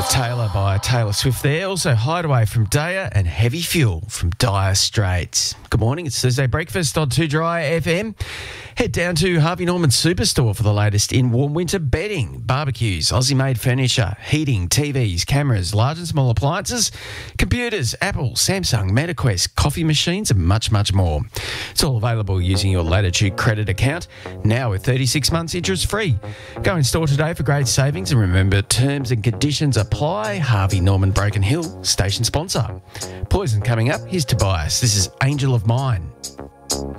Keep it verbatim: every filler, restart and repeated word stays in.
Taylor by Taylor Swift there. Also Hideaway from Daya and Heavy Fuel from Dire Straits. Good morning. It's Thursday Breakfast on two Dry F M. Head down to Harvey Norman Superstore for the latest in warm winter bedding, barbecues, Aussie-made furniture, heating, T Vs, cameras, large and small appliances, computers, Apple, Samsung, MetaQuest, coffee machines and much, much more. It's all available using your Latitude credit account, now with thirty-six months interest free. Go in store today for great savings and remember terms and conditions apply. Harvey Norman Broken Hill, station sponsor. Poison coming up. Here's Tobias. This is Angel of Mine.